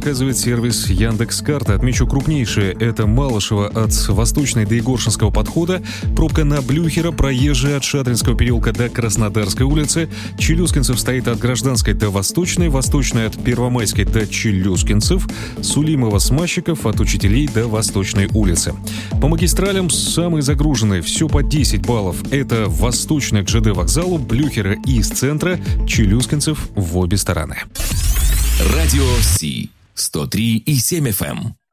показывает сервис Яндекс.Карта. Отмечу крупнейшие. Это Малышево от Восточной до Егоршинского подхода, пробка на Блюхера, проезжая от Шадринского переулка до Краснодарской улицы, Челюскинцев стоит от Гражданской до Восточной, Восточная от Первомайской до Челюскинцев, Сулимова с Мащиков от Учителей до Восточной улицы. По магистралям самые загруженные, все по 10 баллов. Это Восточная к ЖД вокзалу, Блюхера из центра, Челюскинцев в обе стороны. Радио Си 103,7 FM.